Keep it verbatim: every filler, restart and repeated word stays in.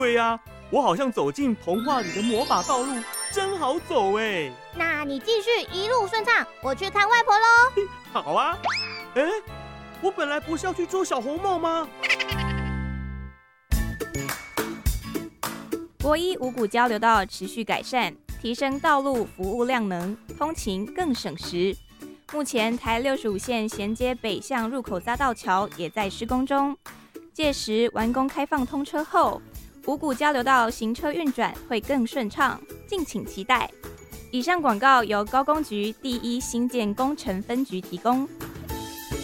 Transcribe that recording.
对呀、啊，我好像走进童话里的魔法道路，真好走哎。 那你继续一路顺畅，我去看外婆喽。 好啊。哎，我本来不是要去捉小红帽吗？ 国一五股交流道持续改善，提升道路服务量能，通勤更省时。目前台六十五线衔接北向入口匝道桥也在施工中，届时完工开放通车后，五股交流道行车运转会更顺畅，敬请期待。以上广告由高工局第一新建工程分局提供。